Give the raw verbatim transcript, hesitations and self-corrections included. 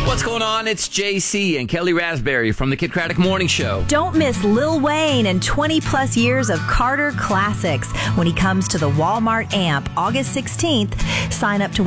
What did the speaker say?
What's going on? It's J C and Kelly Raspberry from the Kid Craddock Morning Show. Don't miss Lil Wayne and twenty plus years of Carter classics when he comes to the Walmart Amp August sixteenth. Sign up to win